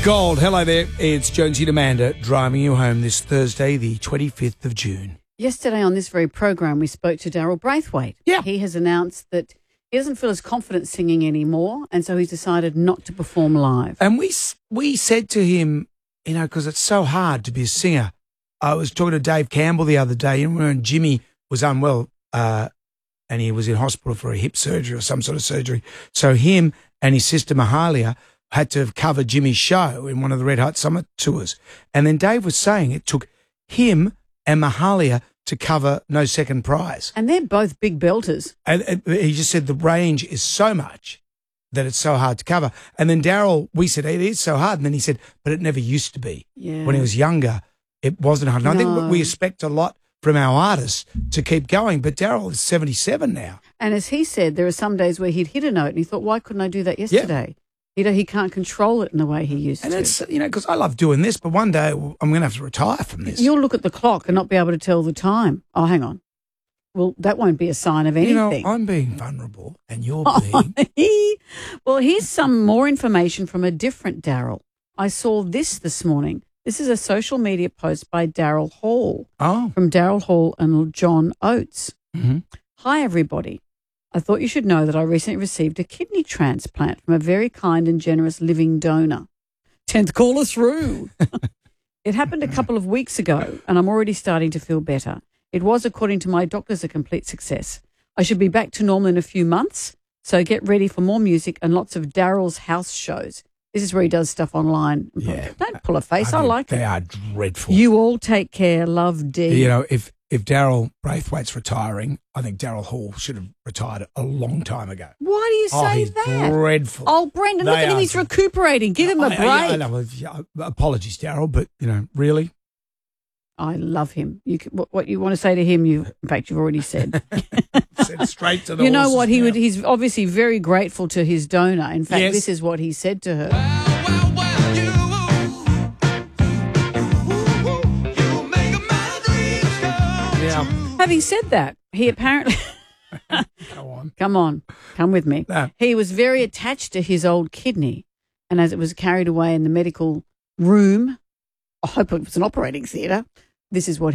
Gold, hello there. It's Jonesy and Amanda driving you home this Thursday, the 25th of June. Yesterday on this very program, we spoke to Daryl Braithwaite. Yeah. He has announced that he doesn't feel as confident singing anymore, and so he's decided not to perform live. And we said to him, you know, because it's so hard to be a singer. I was talking to Dave Campbell the other day, and when Jimmy was unwell and he was in hospital for a hip surgery or some sort of surgery. So him and his sister Mahalia had to cover Jimmy's show in one of the Red Hot Summer tours. And then Dave was saying it took him and Mahalia to cover No Second Prize. And they're both big belters. And he just said the range is so much that it's so hard to cover. And then Daryl, we said, it is so hard. And then he said, but it never used to be. Yeah. When he was younger, it wasn't hard. And I think we expect a lot from our artists to keep going. But Daryl is 77 now. And as he said, there are some days where he'd hit a note and he thought, why couldn't I do that yesterday? He can't control it in the way he used to. And it's, you know, because I love doing this, but one day I'm going to have to retire from this. You'll look at the clock and not be able to tell the time. Oh, hang on. Well, that won't be a sign of anything. You know, I'm being vulnerable and you're being... Well, here's some more information from a different Daryl. I saw this morning. This is a social media post by Daryl Hall. Oh. From Daryl Hall and John Oates. Mm-hmm. Hi, everybody. I thought you should know that I recently received a kidney transplant from a very kind and generous living donor. 10th caller through. It happened a couple of weeks ago, and I'm already starting to feel better. It was, according to my doctors, a complete success. I should be back to normal in a few months, so get ready for more music and lots of Daryl's house shows. This is where he does stuff online. Yeah. Don't pull a face. I like it. They are dreadful. You all take care. Love, D. You know, if Daryl Braithwaite's retiring, I think Daryl Hall should have retired a long time ago. Why do you say he's that? Dreadful. Oh, Brendan, look at him. He's recuperating. Give him a break. I know. Apologies, Daryl, but, you know, really? I love him. What you want to say to him, in fact, you've already said. Said straight to the You know horses what? now. He's obviously very grateful to his donor. In fact, Yes. This is what he said to her. Yeah. Having said that, he apparently... Go on. Come on. Come with me. No. He was very attached to his old kidney, and as it was carried away in the medical room, I hope it was an operating theatre, this is what